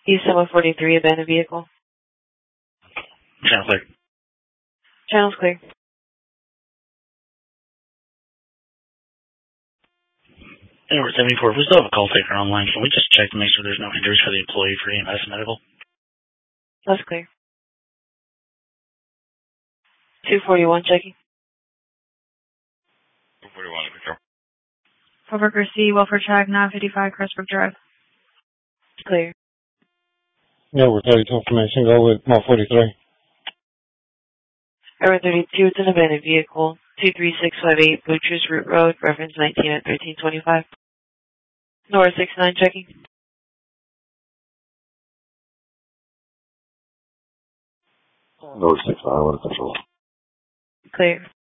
East 143, abandoned vehicle. Channel clear. Channel's clear. Edward 74, we still have a call taker online. Can we just check to make sure there's no injuries for the employee for EMS medical? That's clear. 241 checking. 241, control. Coworker C, welfare check, 955 Crestbrook Drive. Clear. Yeah, we're 32 information. Go with 143. Error 32, it's an abandoned vehicle. 23658 Butchers Root Road, reference 19 at 1325. Nora 69 checking. North 69, what control? Clear.